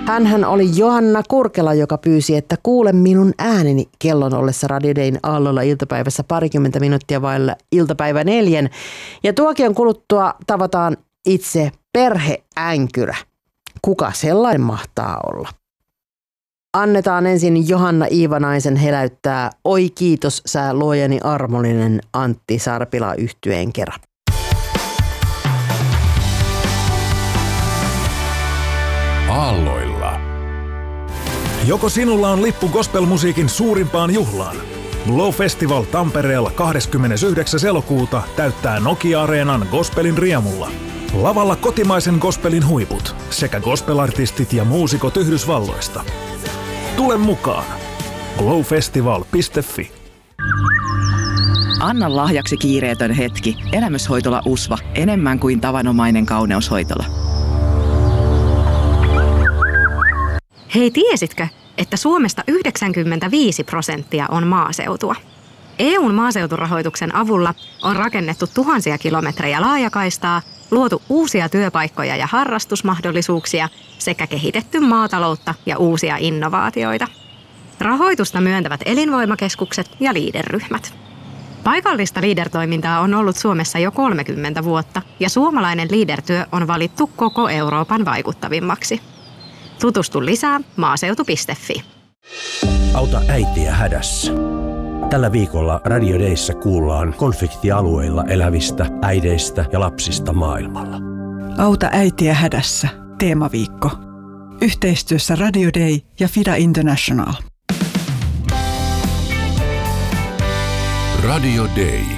Hänhän oli Johanna Kurkela, joka pyysi, että kuule minun ääneni kellon ollessa Radio Dayn aallolla iltapäivässä 20 minuuttia vailla iltapäivä 4. Ja tuokion kuluttua tavataan itse perheänkyrä. Kuka sellainen mahtaa olla? Annetaan ensin Johanna Iivanaisen heläyttää Oi kiitos sä luojani armollinen Antti Sarpila -yhtyeen kerran. Aalloilla. Joko sinulla on lippu gospelmusiikin suurimpaan juhlaan? Glow Festival Tampereella 29. elokuuta täyttää Nokia-areenan gospelin riemulla. Lavalla kotimaisen gospelin huiput sekä gospelartistit ja muusikot Yhdysvalloista. Tule mukaan! glowfestival.fi. Anna lahjaksi kiireetön hetki. Elämyshoitola USVA. Enemmän kuin tavanomainen kauneushoitola. Hei, tiesitkö, että Suomesta 95% on maaseutua? EU:n maaseuturahoituksen avulla on rakennettu tuhansia kilometrejä laajakaistaa, luotu uusia työpaikkoja ja harrastusmahdollisuuksia sekä kehitetty maataloutta ja uusia innovaatioita. Rahoitusta myöntävät elinvoimakeskukset ja Leader-ryhmät. Paikallista Leader-toimintaa on ollut Suomessa jo 30 vuotta ja suomalainen Leader-työ on valittu koko Euroopan vaikuttavimmaksi. Tutustu lisää maaseutu.fi. Auta äitiä hädässä. Tällä viikolla Radio Dayssä kuullaan konfliktialueilla elävistä äideistä ja lapsista maailmalla. Auta äitiä hädässä. Teemaviikko. Yhteistyössä Radio Day ja FIDA International. Radio Day.